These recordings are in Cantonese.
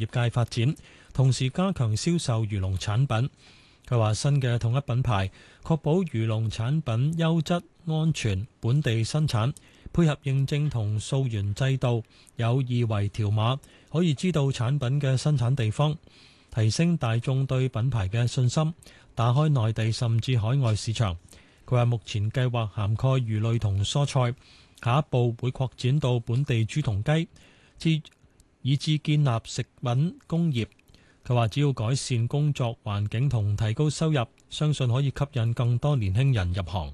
業界發展，同時加強銷售魚龍產品。佢話新嘅統一品牌確保魚龍產品優質、安全、本地生產，配合認證同溯源制度，有二維條碼，可以知道產品嘅生產地方，提升大眾對品牌嘅信心，打開內地甚至海外市場。佢話目前計劃涵蓋魚類同蔬菜，下一步會擴展到本地豬同雞，以至建立食品工業。佢話只要改善工作環境同提高收入，相信可以吸引更多年輕人入行。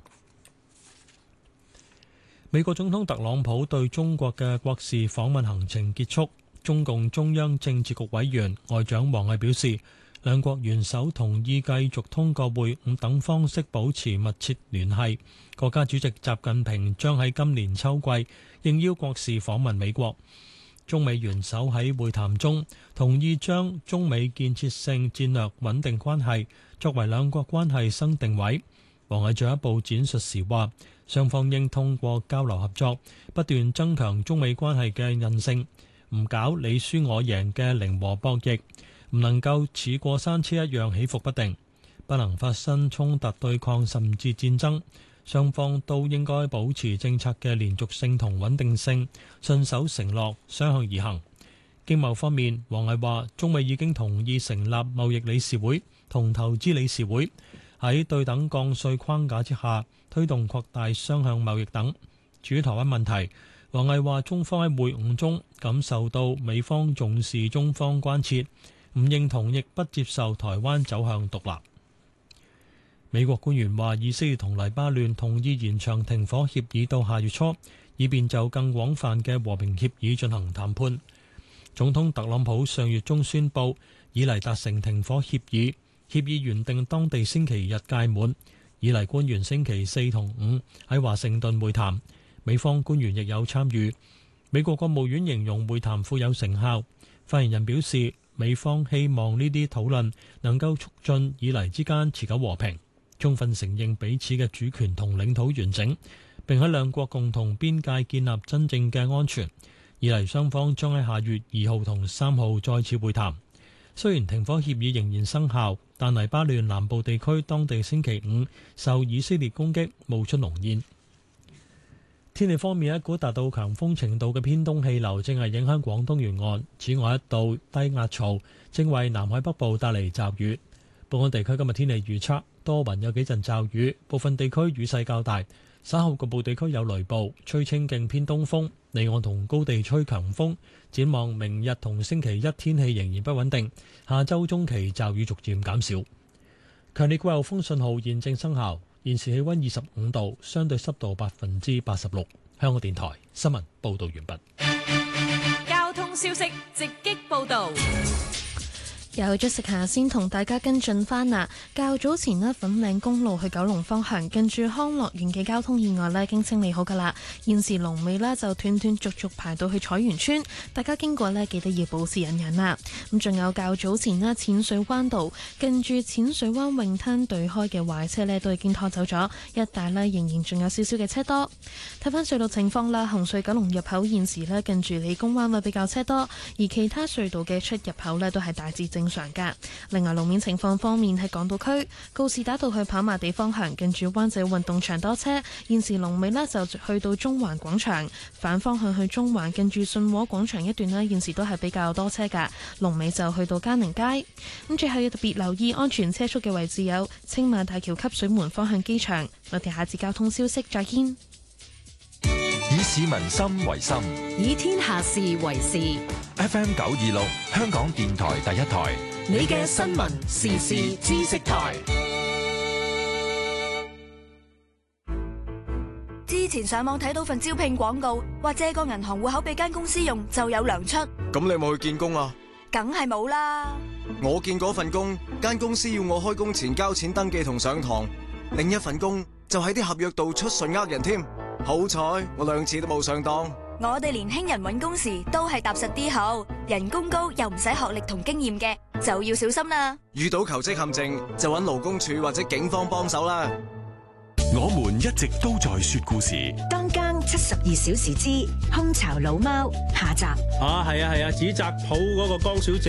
美國總統特朗普對中國嘅國事訪問行程結束，中共中央政治局委員外長王毅表示，兩國元首同意繼續通過會晤等方式保持密切聯繫。國家主席習近平將喺今年秋季應邀國事訪問美國。中美元首喺會談中同意將中美建設性戰略穩定關係作為兩國關係新定位。王毅進一步闡述時話，雙方應通過交流合作，不斷增強中美關係嘅韌性，唔搞你輸我贏嘅零和博弈，唔能夠似過山車一樣起伏不定，不能發生衝突對抗甚至戰爭。雙方都應該保持政策嘅連續性同穩定性，信守承諾，相向而行。經貿方面，王毅話，中美已經同意成立貿易理事會同投資理事會，喺對等降稅框架之下推動擴大雙向貿易等。至於台灣問題，王毅話中方喺會晤中感受到美方重視中方關切，唔認同亦不接受台灣走向獨立。美國官員話，以色列同黎巴嫩同意延長停火協議到下月初，以便就更廣泛嘅和平協議進行談判。總統特朗普上月中宣布，以黎達成停火協議，協議原定當地星期日屆滿。以黎官員星期四同五喺華盛頓會談，美方官員亦有參與。美國國務院形容會談富有成效。發言人表示，美方希望呢啲討論能夠促進以黎之間持久和平，充分承認彼此嘅主權同領土完整，並喺兩國共同邊界建立真正嘅安全。以黎雙方將喺下月2號同3號再次會談。雖然停火協議仍然生效，但黎巴嫩南部地區當地星期五受以色列攻擊，冒出濃煙。天氣方面，一股達到強風程度嘅偏東氣流正係影響廣東沿岸，此外一道低壓槽正為南海北部帶嚟驟雨。本港地區今日天氣預測，多雲有幾陣驟雨，部分地區雨勢較大，稍後局部地區有雷暴，吹清勁偏東風，離岸同高地吹強風。展望明日同星期一天氣仍然不穩定，下周中期驟雨逐漸減少。強烈季候風信號現正生效，現時氣溫25度，相對濕度86%。香港電台新聞報道完畢。 交通消息直擊報道。 有咗食下先同大家跟進翻啦。較早前呢，粉嶺公路去九龍方向近住康樂園嘅交通意外呢已經清理好噶啦。現時龍尾呢就斷斷續續排到去彩園村，大家經過呢記得要保持忍忍啦。咁仲有較早前呢，淺水灣道近住淺水灣泳灘對開嘅壞車呢都已經拖走咗，一帶呢仍然仲有少少嘅車多。睇翻隧道情況啦，紅隧九龍入口現時呢近住理工灣會比較車多，而其他隧道嘅出入口呢都係大致正常㗎。另外路面情況方面，喺港島區告士打道去跑馬地方向近住灣仔運動場多車，現時龍尾呢就去到中環廣場，反方向去中環近住信和廣場一段呢現時都係比較多車㗎，龍尾就去到嘉寧街。咁最後要特別留意安全車速嘅位置有青馬大橋汲水門方向機場。我哋下次交通消息再見。 以市民心為心， 以天下事為事。 FM 926香港電台第一台， 你嘅新聞時事知識台。 之前上網睇到份招聘廣告，話借個銀行戶口俾間公司用就有糧出。 咁你有冇去見工啊？ 梗係冇啦。 我見嗰份工，間公司要我開工前交錢登記同上堂，另一份工就喺啲合約度出信呃人添。好彩我2次都冇上當。 我哋年輕人揾工時都係踏實啲好，人工高又唔使學歷同經驗嘅就要小心啦。 遇到求職陷阱就揾勞工處或者警方幫手啦。 我們一直都在說故事。 當更72小時之空巢老貓下集。 係啊，紙紮鋪嗰個江小姐。